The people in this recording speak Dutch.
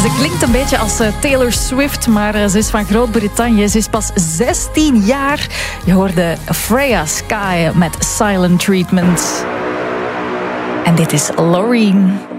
Ze klinkt een beetje als Taylor Swift, maar ze is van Groot-Brittannië. Ze is pas 16 jaar. Je hoorde Freya Sky met Silent Treatment. En dit is Loreen.